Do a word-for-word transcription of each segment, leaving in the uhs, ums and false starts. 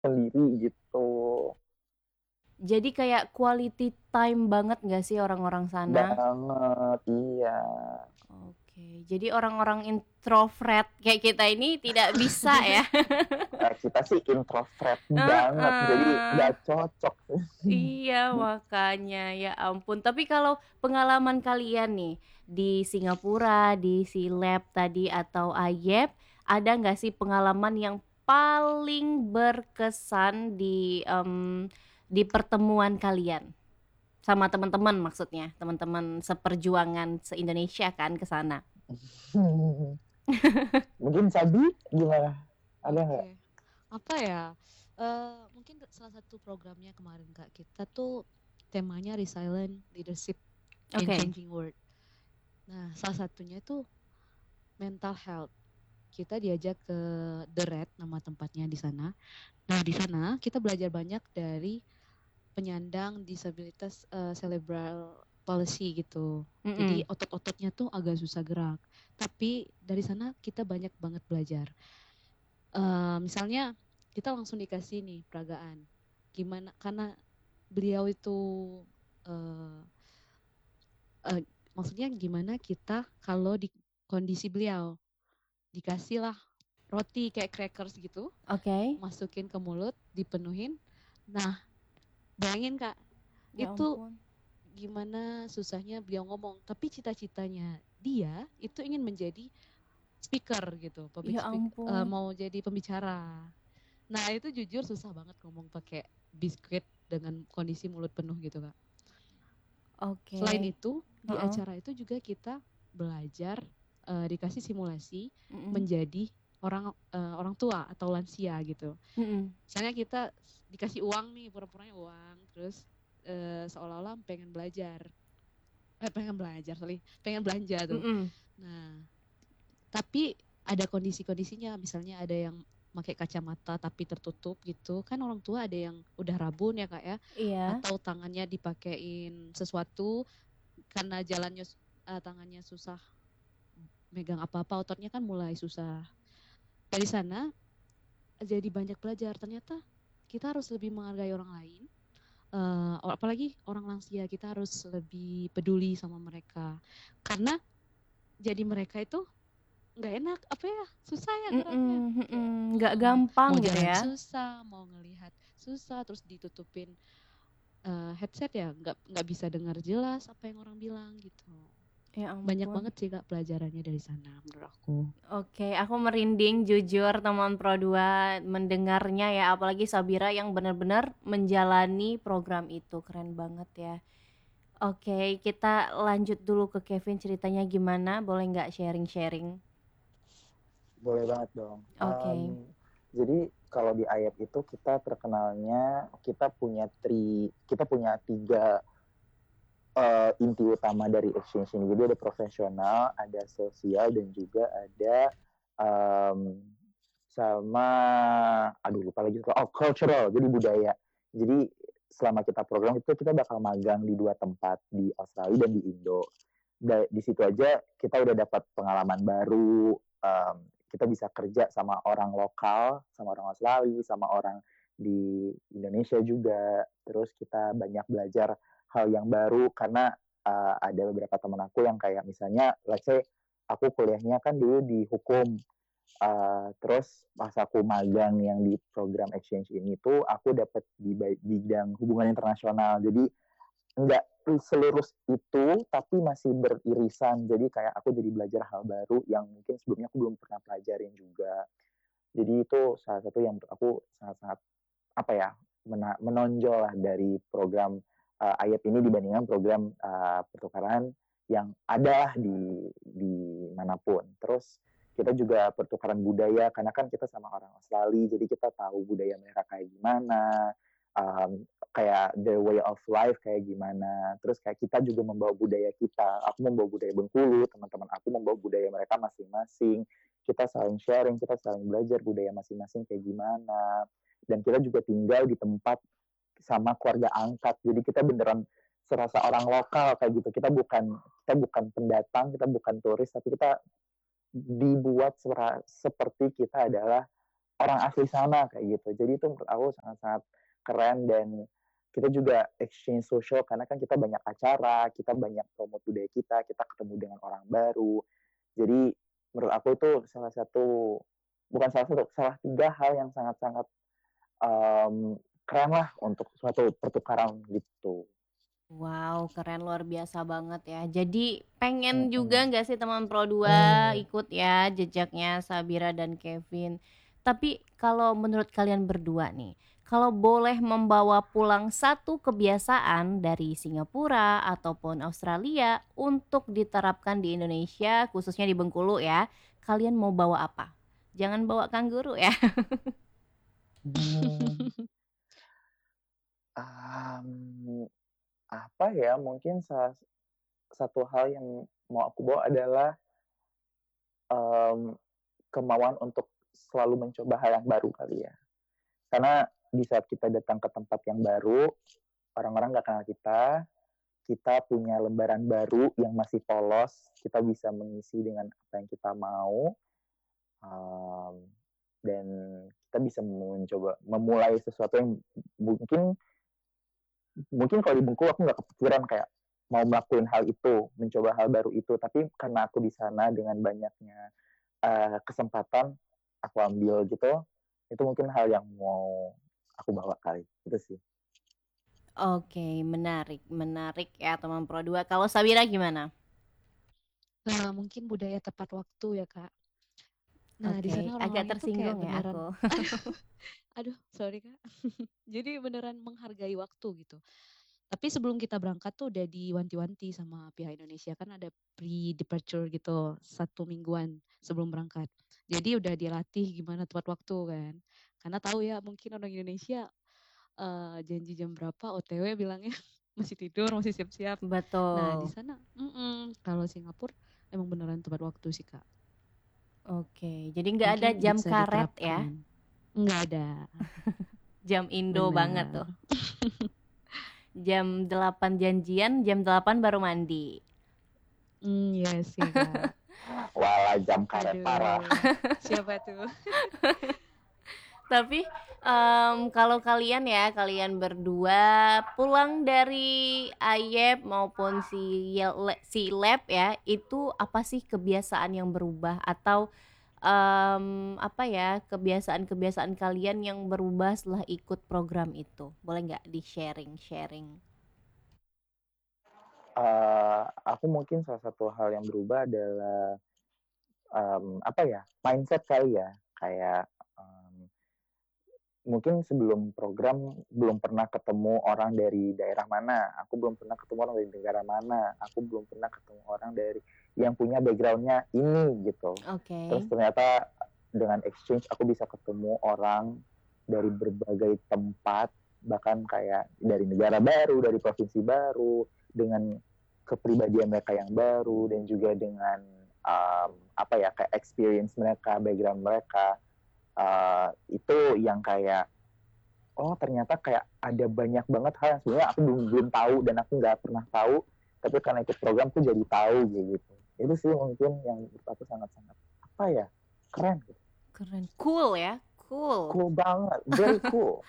sendiri gitu. Jadi kayak quality time banget nggak sih orang-orang sana? Banget, iya. Oke, jadi orang-orang introvert kayak kita ini tidak bisa ya? Eh, kita sih introvert banget, jadi Heeh. nggak cocok. Iya, makanya ya ampun. Tapi kalau pengalaman kalian nih di Singapura, di si lab tadi atau Ayep, ada nggak sih pengalaman yang paling berkesan di em, di pertemuan kalian sama teman-teman maksudnya, teman-teman seperjuangan se-Indonesia kan ke sana? Mungkin Sabi gimana? Ada nggak? Oke, apa ya? Eh, mungkin salah satu programnya kemarin Kak, kita tuh temanya Resilient Leadership in Oke. Changing World. Nah, salah satunya itu mental health. Kita diajak ke The Red, nama tempatnya di sana. Nah, di sana kita belajar banyak dari penyandang disabilitas eh, cerebral palsy gitu. Jadi Mm-mm. otot-ototnya tuh agak susah gerak. Tapi dari sana kita banyak banget belajar. Eh, misalnya kita langsung dikasih nih peragaan. Gimana? Karena beliau itu eh, eh, maksudnya gimana kita kalau di kondisi beliau dikasih lah roti kayak crackers gitu, Oke. masukin ke mulut, dipenuhin. Nah, bayangin Kak, Ya itu ampun. gimana susahnya beliau ngomong, tapi cita-citanya dia itu ingin menjadi speaker gitu, public Ya speak, eh, ampun. mau jadi pembicara. Nah, itu jujur susah banget ngomong pakai biskuit dengan kondisi mulut penuh gitu Kak. Selain Oke. itu, di Heeh. acara itu juga kita belajar eh, dikasih simulasi Mm-mm. menjadi orang eh, orang tua atau lansia gitu. Mm-mm. Misalnya kita dikasih uang nih, pura-puranya uang, terus eh, seolah-olah pengen belajar, eh, pengen belajar, sorry, pengen belanja tuh. Mm-mm. Nah, tapi ada kondisi-kondisinya, misalnya ada yang pakai kacamata tapi tertutup gitu, kan orang tua ada yang udah rabun ya Kak ya, Iya. atau tangannya dipakein sesuatu karena jalannya uh, tangannya susah megang apa-apa, ototnya kan mulai susah. Dari sana jadi banyak belajar, ternyata kita harus lebih menghargai orang lain. Uh, apalagi orang lansia, kita harus lebih peduli sama mereka karena jadi mereka itu nggak enak apa ya, susah ya geraknya, Mm-mm. kayak Mm-mm. Nggak uh, gampang mau gitu jalan ya. susah, mau ngelihat susah, terus ditutupin uh, headset ya nggak nggak bisa dengar jelas apa yang orang bilang gitu. Ya Banyak ampun. banget sih Kak pelajarannya dari sana menurut aku. Oke, aku merinding jujur teman Pro dua mendengarnya ya, apalagi Sabira yang benar-benar menjalani program itu. Keren banget ya. Oke, kita lanjut dulu ke Kevin ceritanya gimana? Boleh nggak sharing-sharing? Boleh banget dong. Um, Oke. jadi kalau di Ayat itu kita terkenalnya kita punya tri, kita punya tiga uh, inti utama dari exchange ini. Jadi ada profesional, ada sosial, dan juga ada um, sama, aduh lupa lagi, oh cultural, jadi budaya. Jadi selama kita program itu kita bakal magang di dua tempat, di Australia dan di Indo. Da, di situ aja kita udah dapat pengalaman baru, um, kita bisa kerja sama orang lokal, sama orang Australia, sama orang di Indonesia juga. Terus kita banyak belajar hal yang baru karena uh, ada beberapa teman aku yang kayak misalnya, let's say aku kuliahnya kan dulu di hukum, uh, terus pas aku magang yang di program exchange ini tuh aku dapat di bidang hubungan internasional. Jadi nggak selurus itu tapi masih beririsan, jadi kayak aku jadi belajar hal baru yang mungkin sebelumnya aku belum pernah pelajarin juga. Jadi itu salah satu yang menurut aku sangat-sangat apa ya, menonjol lah dari program uh, Ayat ini dibandingkan program uh, pertukaran yang ada di di manapun. Terus kita juga pertukaran budaya karena kan kita sama orang Australia, jadi kita tahu budaya mereka kayak gimana, um, kayak the way of life kayak gimana. Terus kayak kita juga membawa budaya kita, aku membawa budaya Bengkulu, teman-teman aku membawa budaya mereka masing-masing. Kita saling sharing, kita saling belajar budaya masing-masing kayak gimana. Dan kita juga tinggal di tempat sama keluarga angkat, jadi kita beneran serasa orang lokal kayak gitu. Kita bukan kita bukan pendatang, kita bukan turis, tapi kita dibuat seperti kita adalah orang asli sana kayak gitu. Jadi itu menurut aku sangat-sangat keren dan kita juga exchange social karena kan kita banyak acara, kita banyak promote budaya kita, kita ketemu dengan orang baru. Jadi menurut aku itu salah satu bukan salah satu, salah tiga hal yang sangat-sangat um, keren lah untuk suatu pertukaran gitu. Wow, keren luar biasa banget ya. Jadi pengen juga Mm-mm. nggak sih teman Pro dua Hmm. ikut ya jejaknya Sabira dan Kevin. Tapi kalau menurut kalian berdua nih, kalau boleh membawa pulang satu kebiasaan dari Singapura ataupun Australia untuk diterapkan di Indonesia, khususnya di Bengkulu ya, kalian mau bawa apa? Jangan bawa kanguru ya. Hmm. Um, apa ya? Mungkin salah satu hal yang mau aku bawa adalah um, kemauan untuk selalu mencoba hal yang baru kali ya. Karena di saat kita datang ke tempat yang baru, orang-orang nggak kenal kita, kita punya lembaran baru yang masih polos, kita bisa mengisi dengan apa yang kita mau, um, dan kita bisa mencoba memulai sesuatu yang mungkin mungkin kalau di Bengkulu aku nggak kepikiran kayak mau melakukan hal itu, mencoba hal baru itu, tapi karena aku di sana dengan banyaknya uh, kesempatan aku ambil gitu, itu mungkin hal yang mau aku bawa kali itu sih. Oke, menarik, menarik ya teman Pro dua. Kalau Sabira gimana? Nah, mungkin budaya tepat waktu ya, Kak. Nah, di Oke, sana agak orang-orangnya tuh kayak tersinggung ya beneran, aku. aduh, sorry Kak. Jadi beneran menghargai waktu gitu. Tapi sebelum kita berangkat tuh udah diwanti-wanti sama pihak Indonesia, kan ada pre-departure gitu, satu mingguan sebelum berangkat. Jadi udah dilatih gimana tepat waktu kan. Karena tahu ya mungkin orang Indonesia eh, janji jam berapa O T W bilangnya masih tidur, masih siap-siap. Nah di Betul. sana, mm-mm, kalau Singapura emang beneran tepat waktu sih Kak. Oke, jadi nggak ada Mungkin jam bisa karet ya? diterapkan. Nggak ada, Jam Indo banget benar. tuh. Jam delapan janjian, jam delapan baru mandi. Hmm, iya sih Kak. Walah jam karet parah. Aduh, siapa tuh? Tapi em, kalau kalian ya, kalian berdua pulang dari Ayep maupun si Yel- si Lab ya, itu apa sih kebiasaan yang berubah atau em, apa ya kebiasaan-kebiasaan kalian yang berubah setelah ikut program itu? Boleh nggak di sharing sharing? Uh, aku mungkin salah satu hal yang berubah adalah um, apa ya mindset kali ya kayak um, mungkin sebelum program belum pernah ketemu orang dari daerah mana, aku belum pernah ketemu orang dari negara mana, aku belum pernah ketemu orang dari yang punya backgroundnya ini gitu. Oke. Terus ternyata dengan exchange aku bisa ketemu orang dari berbagai tempat, bahkan kayak dari negara baru, dari provinsi baru, dengan kepribadian mereka yang baru dan juga dengan um, apa ya kayak experience mereka, background mereka. Uh, itu yang kayak oh ternyata kayak ada banyak banget hal yang sebenarnya aku belum belum tahu dan aku nggak pernah tahu tapi karena ikut program tuh jadi tahu gitu itu sih mungkin yang menurut aku sangat-sangat apa ya keren gitu. Keren, cool ya, cool. Cool banget, very cool.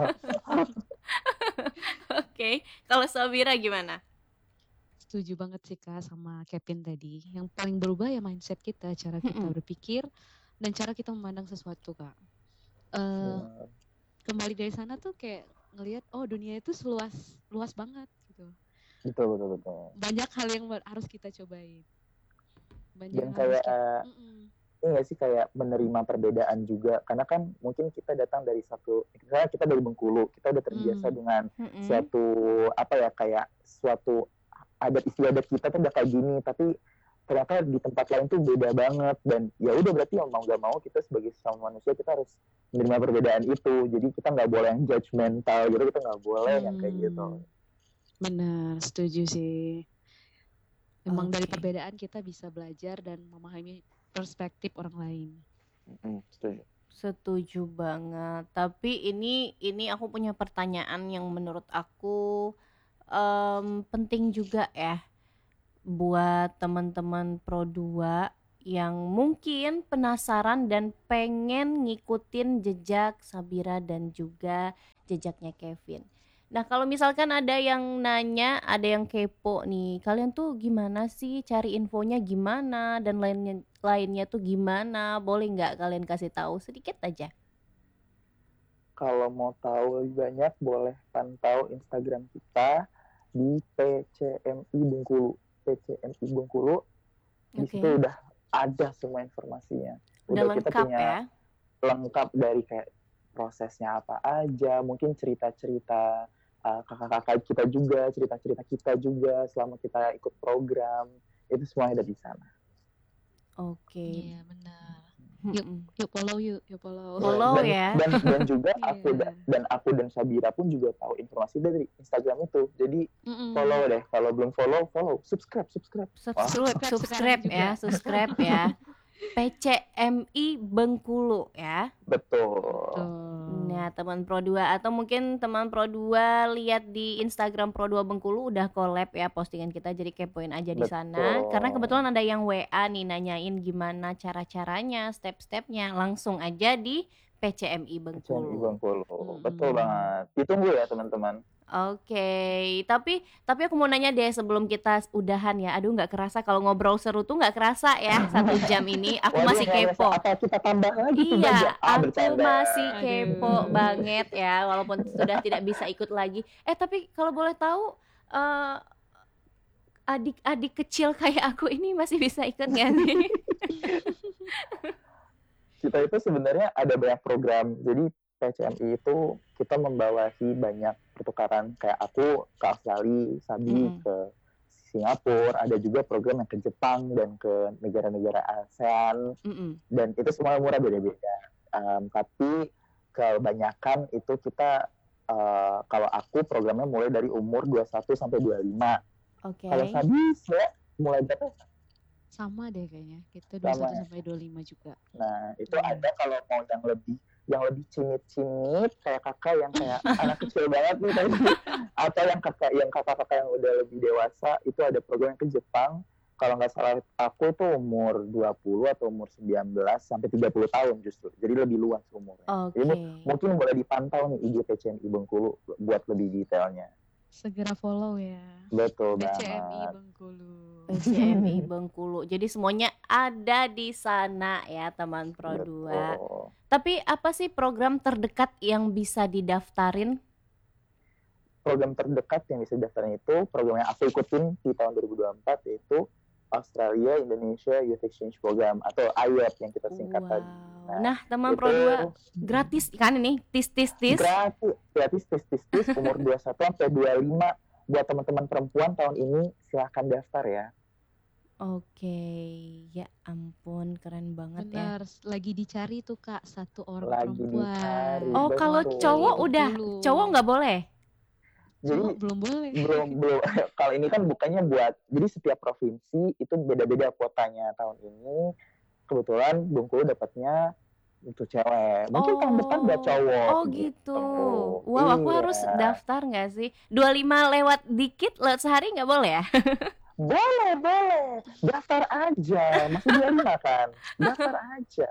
Oke, kalau Sabira gimana? Setuju banget sih Kak sama Kevin tadi. Yang paling berubah ya mindset kita, cara kita berpikir dan cara kita memandang sesuatu Kak. Uh, kembali dari sana tuh kayak ngelihat oh dunia itu seluas luas banget gitu. Betul betul betul. Banyak hal yang harus kita cobain. Banyak Dan yang harus kayak kita. ini nggak sih kayak menerima perbedaan juga karena kan mungkin kita datang dari satu misalnya kita dari Bengkulu kita udah terbiasa Hmm. dengan Mm-mm. suatu apa ya kayak suatu adat istiadat kita tuh udah kayak gini tapi ternyata di tempat lain tuh beda banget dan ya udah berarti mau nggak mau kita sebagai sesama manusia kita harus menerima perbedaan itu jadi kita nggak boleh yang judgmental gitu kita nggak boleh Hmm. yang kayak gitu. Benar, setuju sih. Memang Oke. dari perbedaan kita bisa belajar dan memahami perspektif orang lain. Mm, setuju. Setuju banget. Tapi ini ini aku punya pertanyaan yang menurut aku em, penting juga ya buat teman-teman Pro dua yang mungkin penasaran dan pengen ngikutin jejak Sabira dan juga jejaknya Kevin. Nah, kalau misalkan ada yang nanya, ada yang kepo nih, kalian tuh gimana sih cari infonya gimana dan lainnya lainnya tuh gimana? Boleh nggak kalian kasih tahu sedikit aja? Kalau mau tahu lebih banyak, boleh pantau Instagram kita di P C M I Bengkulu. P C M I Bengkulu, di situ Oke, udah ada semua informasinya. udah Udah kita lengkap ya. punya lengkap dari kayak prosesnya apa aja, mungkin cerita-cerita uh, kakak-kakak kita juga, cerita-cerita kita juga selama kita ikut program, itu semuanya ada di sana. Oke. Iya, benar. Yuk, Mm-mm. yuk follow yuk, yuk follow. Follow dan ya. dan dan juga aku Iya. da- dan aku dan Sabira pun juga tahu informasi dari Instagram itu. Jadi Mm-mm. follow deh. Kalau belum follow, follow. Subscribe, subscribe. Wah, Subscribe, Subscribe subscribe sekarang ya, juga. subscribe ya. P C M I Bengkulu ya. betul. Betul. Nah, teman Pro dua atau mungkin teman Pro dua lihat di Instagram Pro dua Bengkulu udah collab ya postingan kita, jadi kepoin aja di sana. Karena Betul. kebetulan ada yang W A nih nanyain gimana cara-caranya, step-stepnya, langsung aja di P C M I P C M I Bengkulu. Bengkulu. Mm-mm. Betul banget. Ditunggu ya teman-teman. Oke, tapi tapi aku mau nanya deh sebelum kita udahan ya. Aduh, nggak kerasa kalau ngobrol seru tuh nggak kerasa ya satu jam ini. Aku Waduh, masih nggak berasa. kepo. Apa kita tambah lagi tiga Iya, jam? Ah, aku bercanda. masih kepo Aduh. banget ya, walaupun sudah tidak bisa ikut lagi. Eh, tapi kalau boleh tahu, eh, adik-adik kecil kayak aku ini masih bisa ikut nggak sih? Kita itu sebenarnya ada banyak program. Jadi P C M I itu kita membawahi banyak pertukaran. Kayak aku ke Australia, Sabi Mm-mm. ke Singapura, ada juga program yang ke Jepang dan ke negara-negara ASEAN, Mm-mm. dan itu semua murah beda-beda. Um, tapi kebanyakan itu kita, uh, kalau aku programnya mulai dari umur dua puluh satu sampai dua puluh lima. Oke. Kalau Sabi ya, mulai berapa? Sama deh kayaknya. Kita dua puluh satu Sama. sampai dua puluh lima juga. Nah, itu Hmm. ada kalau mau yang lebih yang lebih cimit-cimit kayak kakak yang kayak anak kecil banget nih tadi, atau yang kakak yang kakak-kakak yang udah lebih dewasa, itu ada program yang ke Jepang. Kalau nggak salah aku itu umur dua puluh atau umur sembilan belas sampai tiga puluh tahun justru. Jadi lebih luas umurnya. Jadi Oke. mungkin boleh dipantau nih I G P C M I Bengkulu buat lebih detailnya. Segera follow ya. Betul P C M I banget. Bengkulu. P C M I Bengkulu. Jadi semuanya ada di sana ya, teman Pro dua. Betul. Tapi apa sih program terdekat yang bisa didaftarin? Program terdekat yang bisa daftarin itu program yang aku ikutin di tahun dua ribu dua puluh empat, yaitu Australia Indonesia Youth Exchange Program atau A Y E P yang kita singkat tadi. Wow. Nah, teman Pro itu dua gratis kan ini? Tis tis tis. gratis, gratis tis tis tis umur dua puluh satu sampai dua puluh lima. Buat teman-teman perempuan tahun ini silahkan daftar ya. Oke, ya ampun, keren banget ya. Benar, lagi dicari tuh Kak satu orang Lagi perempuan. dicari, Oh, kalau betul. cowok udah, Bengkulu. cowok nggak boleh. Jadi Cowok belum boleh. belum belum kalau ini kan bukannya buat, jadi setiap provinsi itu beda-beda kuotanya. Tahun ini kebetulan Bengkulu dapatnya untuk cewek. Mungkin tahun depan buat cowok. Oh gitu. Wow, aku Iya. harus daftar nggak sih? dua puluh lima lewat dikit, lewat sehari nggak boleh ya? Boleh, boleh. Daftar aja. Masih dua puluh lima kan? Daftar aja.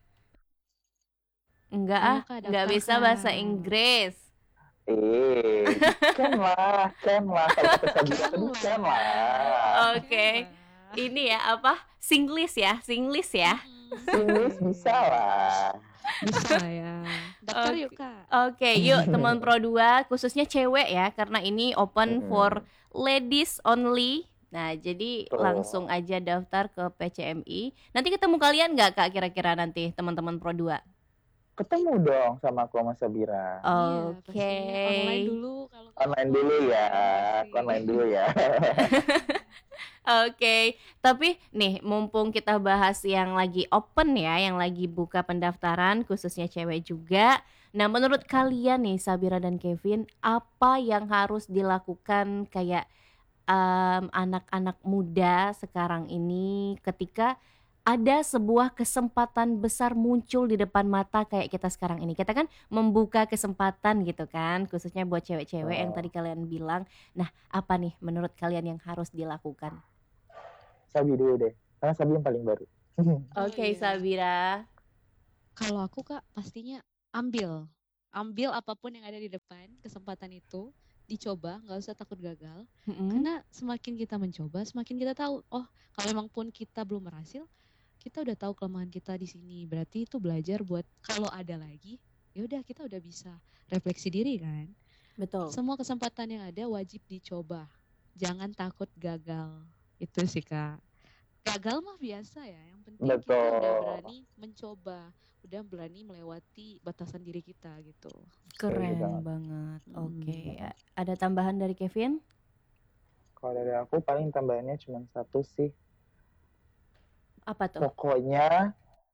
Enggak Ayo, ah, Kak, nggak daftar, bisa Kak. bahasa Inggris. Eh, can lah, can lah. Kalau kata Sabira tadi, can lah. Oke. Ini ya apa? Singlish ya, Singlish ya. Inggris bisa lah. Bisa lah ya. Daftar Oke. yuk Kak. Oke, yuk teman Pro dua, khususnya cewek ya, karena ini open Mm-mm. for ladies only. Nah, jadi Betul. langsung aja daftar ke P C M I. Nanti ketemu kalian nggak Kak kira-kira nanti teman-teman Pro dua? Ketemu dong sama aku sama Sabira. Iya, Oke. pastinya online dulu kalau Online dulu ya, Pasti. online dulu ya. Oke, tapi nih mumpung kita bahas yang lagi open ya, yang lagi buka pendaftaran khususnya cewek juga. Nah, menurut kalian nih Sabira dan Kevin, apa yang harus dilakukan kayak em, anak-anak muda sekarang ini ketika ada sebuah kesempatan besar muncul di depan mata kayak kita sekarang ini. Kita kan membuka kesempatan gitu kan, khususnya buat cewek-cewek yang Oh. tadi kalian bilang. Nah, apa nih menurut kalian yang harus dilakukan? Sabi dulu deh, karena Sabi yang paling baru. Oh Oke, iya. Sabira. Kalau aku Kak pastinya ambil. Ambil apapun yang ada di depan, kesempatan itu dicoba, nggak usah takut gagal. Mm-mm. Karena semakin kita mencoba, semakin kita tahu, oh kalau memang pun kita belum berhasil, kita udah tahu kelemahan kita di sini. Berarti itu belajar buat kalau ada lagi, ya udah kita udah bisa refleksi diri kan. Betul. Semua kesempatan yang ada wajib dicoba. Jangan takut gagal. Itu sih Kak. Gagal mah biasa ya. Yang penting kita udah Betul. berani mencoba, udah berani melewati batasan diri kita gitu. Setuju Keren banget. banget. Oke. Hmm. A- Ada tambahan dari Kevin? Kalau dari aku paling tambahannya cuma satu sih. Apa tuh? Pokoknya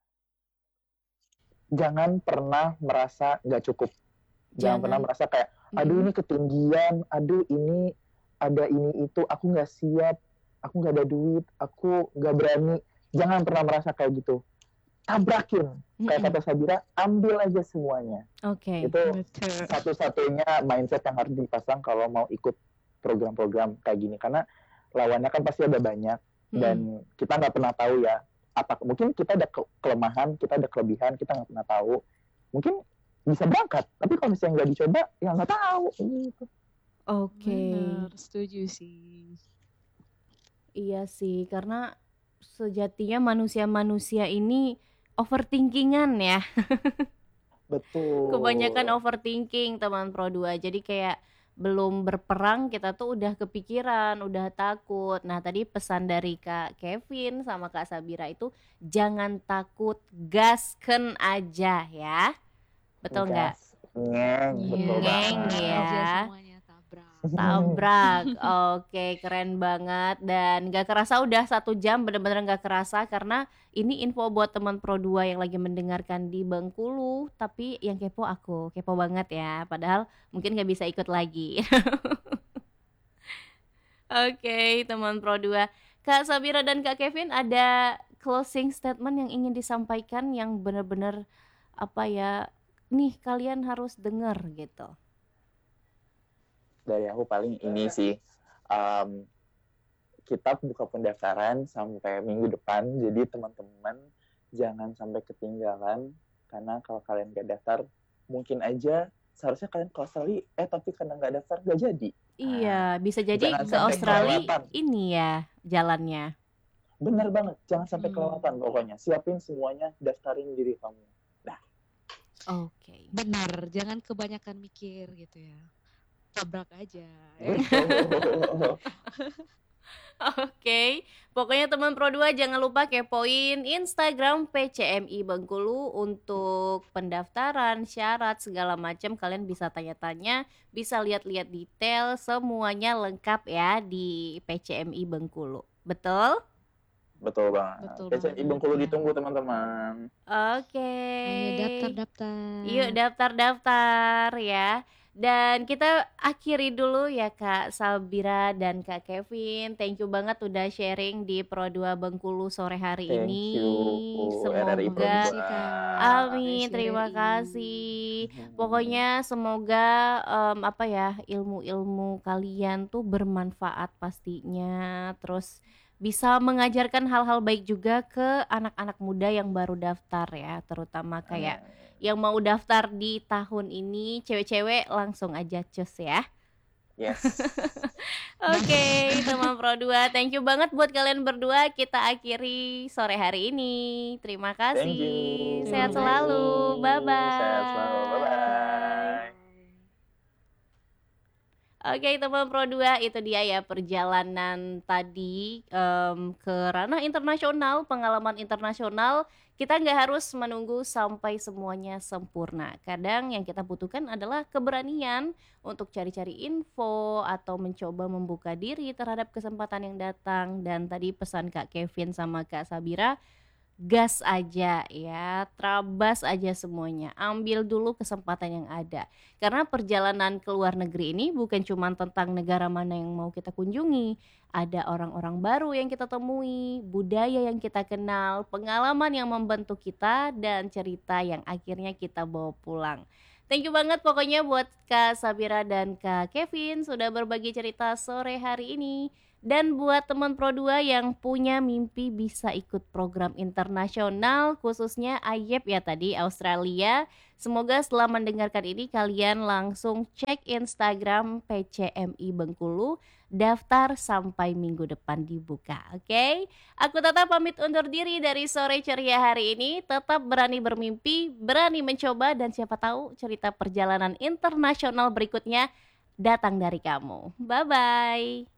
jangan pernah merasa nggak cukup. Jangan pernah Jangan. merasa kayak, aduh Mm-mm. ini ketinggian, aduh ini ada ini itu, aku nggak siap, aku nggak ada duit, aku nggak berani. Jangan pernah merasa kayak gitu. Tabrakin. Kayak Mm-mm. kata Sabira, ambil aja semuanya. Oke. Itu Betul. satu-satunya mindset yang harus dipasang kalau mau ikut program-program kayak gini. Karena lawannya kan pasti ada banyak. Dan Mm-mm. kita nggak pernah tahu ya. Apa mungkin kita ada ke- kelemahan, kita ada kelebihan, kita nggak pernah tahu. Mungkin bisa berangkat, tapi kalau misalnya nggak dicoba, ya nggak tahu. Gitu. Oke. Benar, setuju sih. Iya sih, karena sejatinya manusia-manusia ini overthinkingan ya. Betul. Kebanyakan overthinking teman Pro dua. Jadi kayak belum berperang kita tuh udah kepikiran, udah takut. Nah, tadi pesan dari Kak Kevin sama Kak Sabira itu jangan takut, gasken aja ya. Betul nggak? Gas. Ngeng, Iya, betul Ngeng banget. ya. aja semuanya tabrak. Tabrak. Oke, keren banget. Dan gak kerasa udah satu jam, bener-bener gak kerasa. Karena ini info buat teman Pro dua yang lagi mendengarkan di Bengkulu. Tapi yang kepo aku, kepo banget ya. Padahal mungkin gak bisa ikut lagi. Oke, teman Pro dua. Kak Sabira dan Kak Kevin, ada closing statement yang ingin disampaikan yang bener-bener apa ya, nih kalian harus denger gitu. Dari aku paling ini sih, um, kita buka pendaftaran sampai minggu depan, jadi teman-teman jangan sampai ketinggalan, karena kalau kalian gak daftar, mungkin aja seharusnya kalian ke Australia, eh tapi karena gak daftar gak jadi. Iya, bisa jadi Jangan ke sampai Australia kelewatan. ini ya jalannya. Bener banget, jangan sampai Hmm. kelewatan pokoknya. Siapin semuanya, daftarin diri kamu. Nah, Oke. Benar, jangan kebanyakan mikir gitu ya. Tabrak aja. betul. Oke, pokoknya teman Pro dua jangan lupa kepoin Instagram P C M I Bengkulu untuk pendaftaran, syarat segala macam. Kalian bisa tanya-tanya, bisa lihat-lihat detail, semuanya lengkap ya di P C M I Bengkulu. Betul? Betul banget. Betul P C M I banget, Bengkulu ya. ditunggu teman-teman. Oke. Ayo daftar-daftar. Yuk daftar-daftar ya. Dan kita akhiri dulu ya Kak Sabira dan Kak Kevin. Thank you banget udah sharing di Pro dua Bengkulu sore hari Thank ini. you, R R I Pro Semoga Makasih, Kak. amin, Makasih, terima R R I. kasih. Hmm. Pokoknya semoga em, apa ya, ilmu-ilmu kalian tuh bermanfaat pastinya. Terus bisa mengajarkan hal-hal baik juga ke anak-anak muda yang baru daftar ya, terutama kayak yang mau daftar di tahun ini, cewek-cewek langsung aja cus ya. Yes. Oke, teman Pro dua, thank you banget buat kalian berdua. Kita akhiri sore hari ini. Terima kasih. Thank you. Sehat Terima selalu. kasih. Bye-bye. Sehat selalu. Bye-bye. Oke teman Pro dua, itu dia ya perjalanan tadi em, ke ranah internasional, pengalaman internasional. Kita nggak harus menunggu sampai semuanya sempurna. Kadang yang kita butuhkan adalah keberanian untuk cari-cari info atau mencoba membuka diri terhadap kesempatan yang datang. Dan tadi pesan Kak Kevin sama Kak Sabira, gas aja ya, terabas aja semuanya, ambil dulu kesempatan yang ada. Karena perjalanan ke luar negeri ini bukan cuma tentang negara mana yang mau kita kunjungi, ada orang-orang baru yang kita temui, budaya yang kita kenal, pengalaman yang membentuk kita, dan cerita yang akhirnya kita bawa pulang. Thank you banget pokoknya buat Kak Sabira dan Kak Kevin sudah berbagi cerita sore hari ini. Dan buat teman Pro dua yang punya mimpi bisa ikut program internasional khususnya A Y E P ya tadi Australia. Semoga setelah mendengarkan ini kalian langsung cek Instagram P C M I Bengkulu, daftar sampai minggu depan dibuka. Oke, aku Tata pamit undur diri dari Sore Ceria hari ini. Tetap berani bermimpi, berani mencoba, dan siapa tahu cerita perjalanan internasional berikutnya datang dari kamu. Bye bye.